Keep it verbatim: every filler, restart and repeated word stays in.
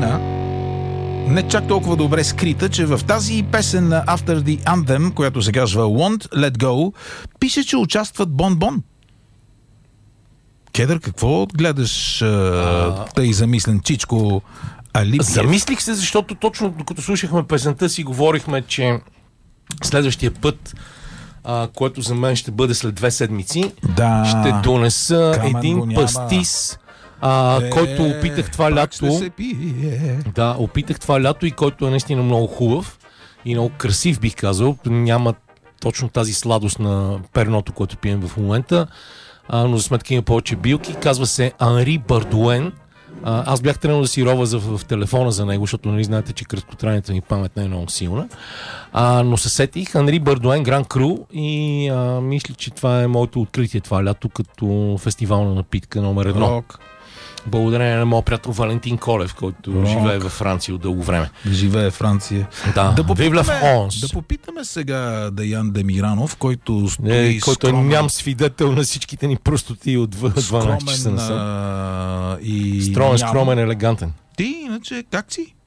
тайна, не чак толкова добре скрита, че в тази песен на After the Anthem, която се казва Won't Let Go, пише, че участват Бон-Бон. Кедър, какво гледаш а, тъй замислен чичко Алипиев? Замислих се, защото точно докато слушахме песента си, говорихме, че следващия път, а, което за мен ще бъде след две седмици, да, ще донеса Камен един пастис, а, е, който опитах това лято. Да, опитах това лято и който е наистина много хубав и много красив, бих казал. Няма точно тази сладост на перното, което пием в момента, а, но за сметка има повече билки. Казва се Анри Бардуен. А, аз бях тръгнал да си рова за, в телефона за него, защото нали знаете, че краткотрайната ми памет не е много силна. А, но се сетих Анри Бардуен Гран Кру и а, мисля, че това е моето откритие това лято като фестивална напитка номер едно. Рок. Благодарение на моят приятел Валентин Колев, който Рок. живее във Франция от дълго време. Живее в Франция. Да, да попитаме, да попитаме сега Даян Демиранов, който стои е, който скромен, ням свидетел на всичките ни простоти от дванайсет часа насам. И Стромен, ням... скромен, елегантен. Ти, иначе, как си?